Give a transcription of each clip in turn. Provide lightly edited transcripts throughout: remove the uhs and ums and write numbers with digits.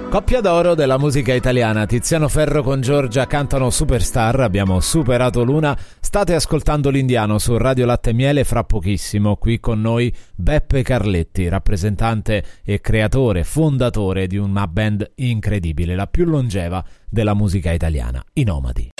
Coppia d'oro della musica italiana, Tiziano Ferro con Giorgia cantano Superstar, abbiamo superato l'una, state ascoltando l'Indiano su Radio Latte e Miele, fra pochissimo qui con noi Beppe Carletti, rappresentante e creatore, fondatore di una band incredibile, la più longeva della musica italiana, i Nomadi.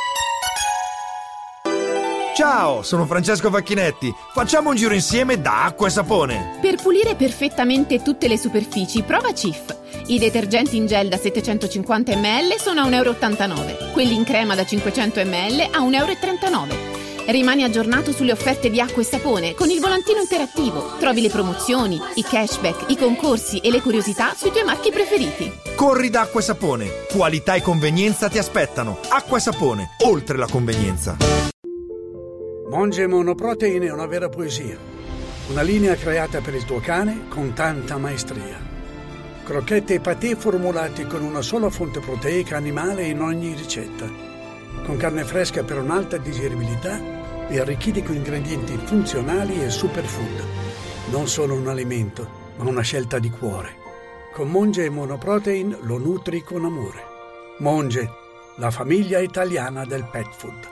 Ciao, sono Francesco Facchinetti. Facciamo un giro insieme da Acqua e Sapone. Per pulire perfettamente tutte le superfici, prova Cif. I detergenti in gel da 750 ml sono a 1,89 €, quelli in crema da 500 ml a 1,39 €. Rimani aggiornato sulle offerte di Acqua e Sapone con il volantino interattivo. Trovi le promozioni, i cashback, i concorsi e le curiosità sui tuoi marchi preferiti. Corri da Acqua e Sapone. Qualità e convenienza ti aspettano. Acqua e Sapone, oltre la convenienza. Monge Monoprotein è una vera poesia. Una linea creata per il tuo cane con tanta maestria. Crocchette e patè formulati con una sola fonte proteica animale in ogni ricetta. Con carne fresca per un'alta digeribilità e arricchiti con ingredienti funzionali e superfood. Non solo un alimento, ma una scelta di cuore. Con Monge Monoprotein lo nutri con amore. Monge, la famiglia italiana del pet food.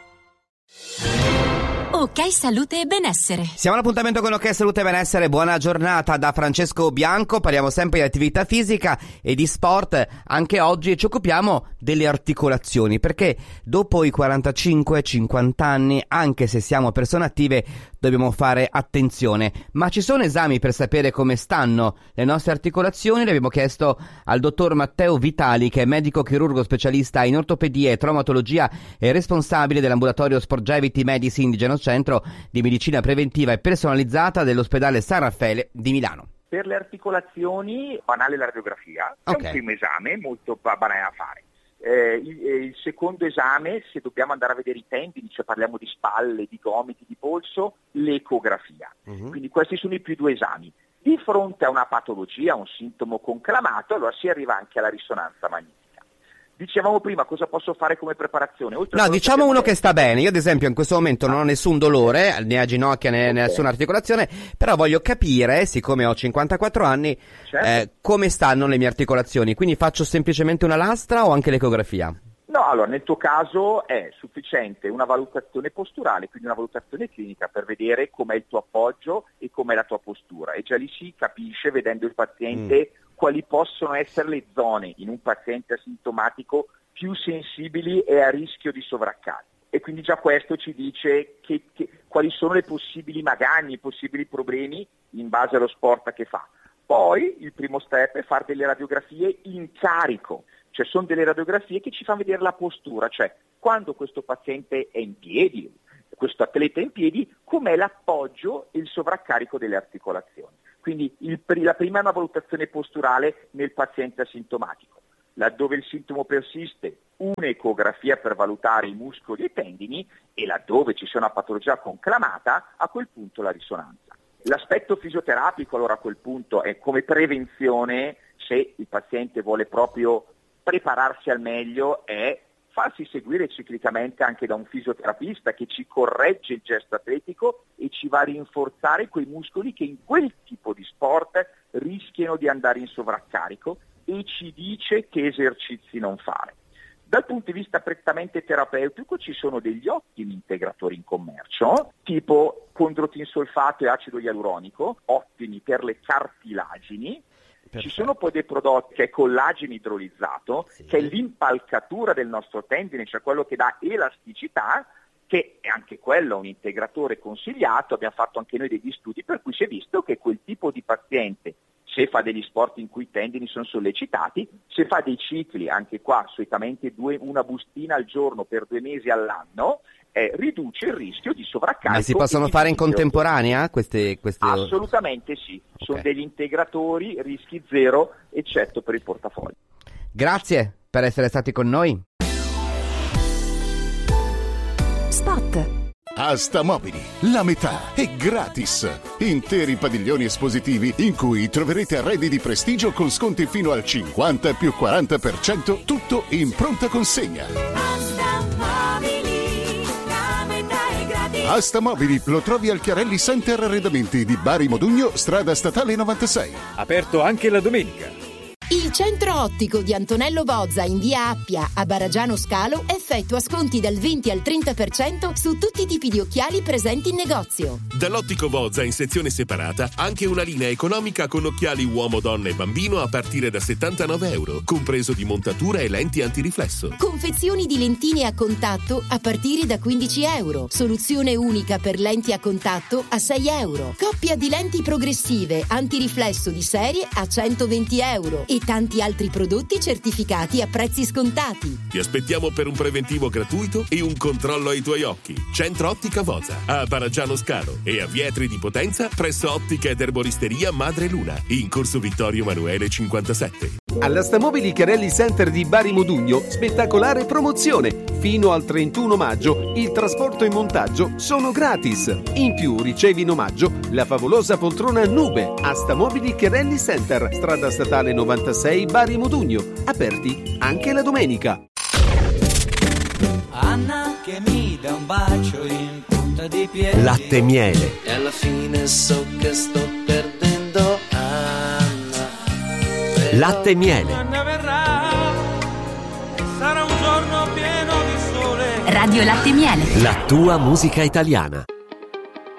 Ok Salute e Benessere. Siamo all'appuntamento con Ok Salute e Benessere. Buona giornata da Francesco Bianco. Parliamo sempre di attività fisica e di sport. Anche oggi ci occupiamo delle articolazioni, perché dopo i 45-50 anni, anche se siamo persone attive, dobbiamo fare attenzione. Ma ci sono esami per sapere come stanno le nostre articolazioni? Le abbiamo chiesto al dottor Matteo Vitali, che è medico chirurgo specialista in ortopedia e traumatologia e responsabile dell'ambulatorio Sporgevity Medicine di Genocentra, Centro di Medicina Preventiva e Personalizzata dell'ospedale San Raffaele di Milano. Per le articolazioni, banale la radiografia, è un primo esame molto banale da fare. Il secondo esame, se dobbiamo andare a vedere i tendini, cioè parliamo di spalle, di gomiti, di polso, l'ecografia. Quindi questi sono i più due esami. Di fronte a una patologia, un sintomo conclamato, allora si arriva anche alla risonanza magnetica. Dicevamo prima cosa posso fare come preparazione. No, diciamo uno che sta bene. Io ad esempio in questo momento non ho nessun dolore, né a ginocchia né nessuna articolazione, però voglio capire, siccome ho 54 anni, come stanno le mie articolazioni. Quindi faccio semplicemente una lastra o anche l'ecografia? No, allora nel tuo caso è sufficiente una valutazione posturale, quindi una valutazione clinica per vedere com'è il tuo appoggio e com'è la tua postura. E già lì si capisce, vedendo il paziente, quali possono essere le zone in un paziente asintomatico più sensibili e a rischio di sovraccarico. E quindi già questo ci dice quali sono le possibili magagne, i possibili problemi in base allo sport che fa. Poi il primo step è fare delle radiografie in carico, cioè sono delle radiografie che ci fanno vedere la postura, cioè quando questo paziente è in piedi, questo atleta è in piedi, com'è l'appoggio e il sovraccarico delle articolazioni. Quindi la prima è una valutazione posturale nel paziente asintomatico. Laddove il sintomo persiste, un'ecografia per valutare i muscoli e i tendini, e laddove ci sia una patologia conclamata, a quel punto la risonanza. L'aspetto fisioterapico allora a quel punto è come prevenzione, se il paziente vuole proprio prepararsi al meglio, è farsi seguire ciclicamente anche da un fisioterapista che ci corregge il gesto atletico e ci va a rinforzare quei muscoli che in quel tipo di sport rischiano di andare in sovraccarico e ci dice che esercizi non fare. Dal punto di vista prettamente terapeutico ci sono degli ottimi integratori in commercio, tipo condrotinsolfato e acido ialuronico, ottimi per le cartilagini. Ci sono poi dei prodotti che è collagene idrolizzato, che è l'impalcatura del nostro tendine, cioè quello che dà elasticità, che è anche quello un integratore consigliato. Abbiamo fatto anche noi degli studi per cui si è visto che quel tipo di paziente, se fa degli sport in cui i tendini sono sollecitati, se fa dei cicli, anche qua solitamente una bustina al giorno per 2 mesi all'anno, riduce il rischio di sovraccarico. Ma si possono fare in contemporanea queste? Assolutamente sì, sono degli integratori, rischi zero, eccetto per il portafoglio. Grazie per essere stati con noi. Spot. Asta Mobili, la metà è gratis. Interi padiglioni espositivi in cui troverete arredi di prestigio con sconti fino al 50 più 40%, tutto in pronta consegna. Asta Mobili lo trovi al Chiarelli Center Arredamenti di Bari Modugno, strada statale 96. Aperto anche la domenica. Il centro ottico di Antonello Bozza in via Appia a Baraggiano Scalo effettua sconti dal 20 al 30% su tutti i tipi di occhiali presenti in negozio. Dall'Ottico Bozza in sezione separata anche una linea economica con occhiali uomo, donna e bambino a partire da €79, compreso di montatura e lenti antiriflesso. Confezioni di lentine a contatto a partire da €15. Soluzione unica per lenti a contatto a €6. Coppia di lenti progressive antiriflesso di serie a €120 e tanti altri prodotti certificati a prezzi scontati. Ti aspettiamo per un preventivo gratuito e un controllo ai tuoi occhi. Centro Ottica Bozza a Baraggiano Scalo e a Vietri di Potenza presso Ottica ed Erboristeria Madre Luna in corso Vittorio Emanuele 57. Alla Stamobili Chiarelli Center di Bari Modugno, spettacolare promozione. Fino al 31 maggio il trasporto e montaggio sono gratis. In più ricevi in omaggio la favolosa poltrona Nube a Stamobili Chiarelli Center, strada statale 96 Bari Modugno, aperti anche la domenica. Anna che mi dà un bacio in punta di piede. Latte e miele. E alla fine so che sto perdendo Anna. Latte e miele. Anna verrà, sarà un giorno pieno di sole. Radio Latte e Miele. La tua musica italiana.